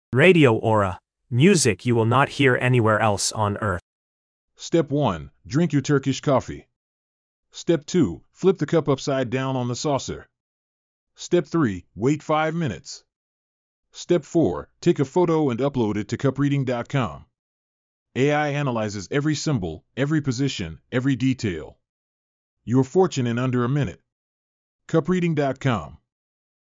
Radio Aura. Music you will not hear anywhere else on earth. Step 1. Drink your Turkish coffee. Step 2. Flip the cup upside down on the saucer. Step 3. Wait 5 minutes. Step 4. Take a photo and upload it to cupreading.com. AI analyzes every symbol, every position, every detail. Your fortune in under a minute. cupreading.com